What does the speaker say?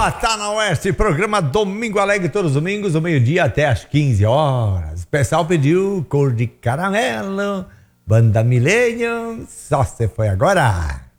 Boa, tá na Oeste, programa Domingo Alegre, todos os domingos, do meio-dia até às 15 horas. O pessoal pediu Cor de Caramelo, Banda Millennium, só você foi agora.